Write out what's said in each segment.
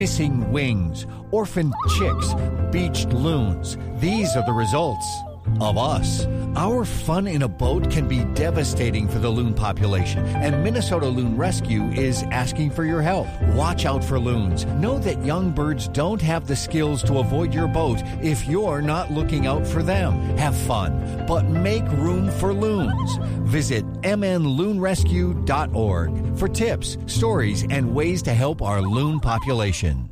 Missing wings, orphaned chicks, beached loons. These are the results of us. Our fun in a boat can be devastating for the loon population, and Minnesota Loon Rescue is asking for your help. Watch out for loons. Know that young birds don't have the skills to avoid your boat if you're not looking out for them. Have fun, but make room for loons. Visit mnloonrescue.org for tips, stories, and ways to help our loon population.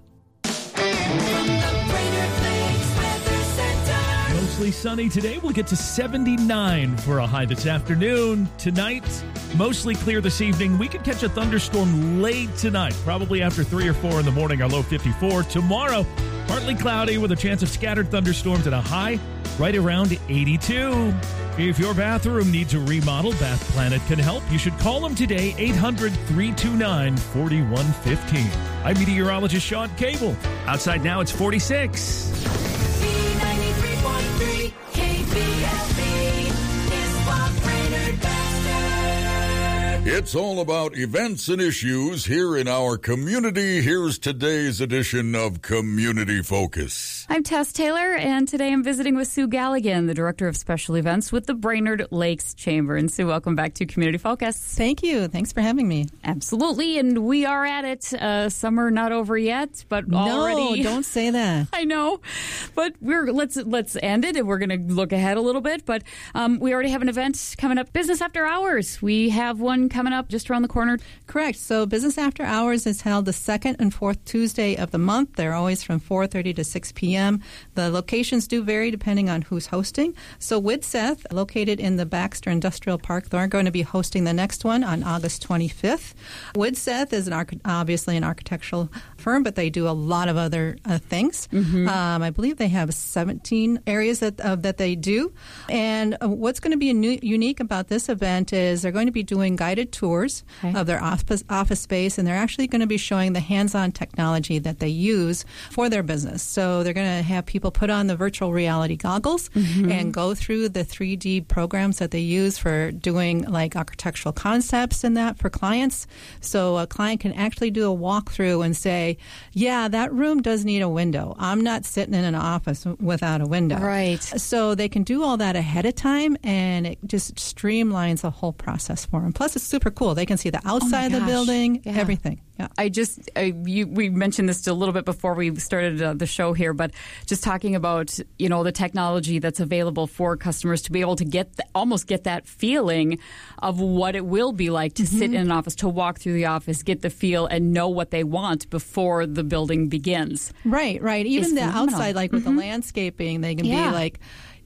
Mostly sunny today. We'll get to 79 for a high this afternoon. Tonight, mostly clear this evening. We could catch a thunderstorm late tonight, probably after 3 or 4 in the morning, our low 54. Tomorrow, partly cloudy with a chance of scattered thunderstorms and a high right around 82. If your bathroom needs a remodel, Bath Planet can help. You should call them today, 800-329-4115. I'm meteorologist Sean Cable. Outside now, it's 46. It's all about events and issues here in our community. Here's today's edition of Community Focus. I'm Tess Taylor, and today I'm visiting with Sue Galligan, the Director of Special Events with the Brainerd Lakes Chamber. And Sue, welcome back to Community Focus. Thank you. Thanks for having me. Absolutely, and we are at it. Summer not over yet, but already. No, don't say that. I know, but let's end it, and we're going to look ahead a little bit. But we already have an event coming up, Business After Hours. We have one coming up just around the corner. Correct. So Business After Hours is held the second and fourth Tuesday of the month. They're always from 4:30 to 6 p.m. The locations do vary depending on who's hosting. So Widseth, located in the Baxter Industrial Park, they're going to be hosting the next one on August 25th. Widseth is obviously an architectural firm, but they do a lot of other things. Mm-hmm. I believe they have 17 areas that they do. And what's going to be unique about this event is they're going to be doing guided tours of their office space, and they're actually going to be showing the hands-on technology that they use for their business. So they're going to have people put on the virtual reality goggles and go through the 3D programs that they use for doing like architectural concepts and that for clients. So a client can actually do a walkthrough and say, yeah, that room does need a window. I'm not sitting in an office without a window. Right. So they can do all that ahead of time, and it just streamlines the whole process for them. Plus, it's super cool. They can see the outside of the building, everything. Yeah. We mentioned this a little bit before we started the show here, but just talking about, the technology that's available for customers to be able to almost get that feeling of what it will be like to sit in an office, to walk through the office, get the feel, and know what they want before the building begins. Right. Even the outside, like with the landscaping, they can be like,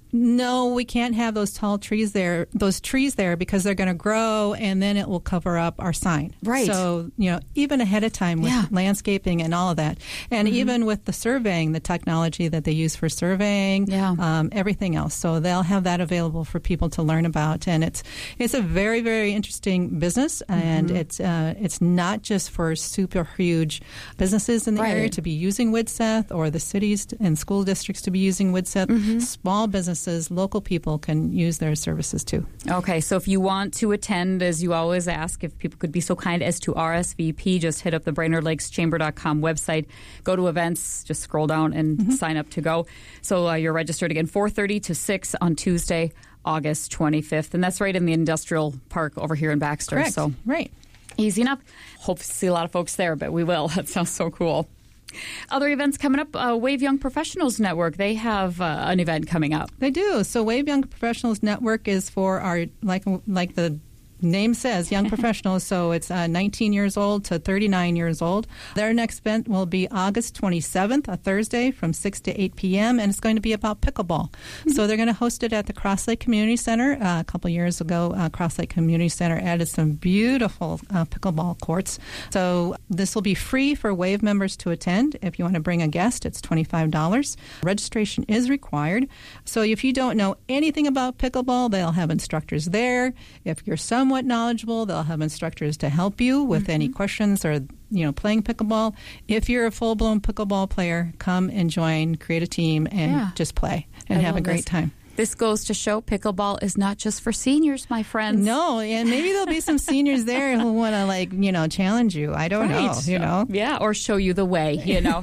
no, we can't have those tall trees there, because they're going to grow, and then it will cover up our sign. Right. So, even ahead of time with landscaping and all of that. And even with the surveying, the technology that they use for surveying, everything else. So they'll have that available for people to learn about. And it's a very, very interesting business, and it's not just for super huge businesses in the area to be using Widseth, or the cities and school districts to be using Widseth. Small businesses, local people can use their services too. Okay, so if you want to attend, as you always ask, if people could be so kind as to RSVP, just hit up the BrainerdLakesChamber.com website, go to events, just scroll down and sign up to go. So you're registered again, 4:30 to 6 on Tuesday, August 25th, and that's right in the industrial park over here in Baxter. Correct. So easy enough. Hope to see a lot of folks there, but we will. That sounds so cool. Other events coming up, Wave Young Professionals Network, they have an event coming up. They do. So Wave Young Professionals Network is for our, like the name says, young professionals. So it's 19 years old to 39 years old. Their next event will be August 27th, a Thursday, from 6 to 8 p.m., and it's going to be about pickleball. So they're going to host it at the Cross Lake Community Center. A couple years ago, Cross Lake Community Center added some beautiful pickleball courts. So this will be free for Wave members to attend. If you want to bring a guest, it's $25. Registration is required. So if you don't know anything about pickleball, they'll have instructors there. If you're somewhat knowledgeable, they'll have instructors to help you with any questions or playing pickleball. If you're a full-blown pickleball player, come and join, create a team, and just play and have a great time. This goes to show pickleball is not just for seniors, my friends. No, and maybe there'll be some seniors there who want to, challenge you. I don't know, Yeah, or show you the way,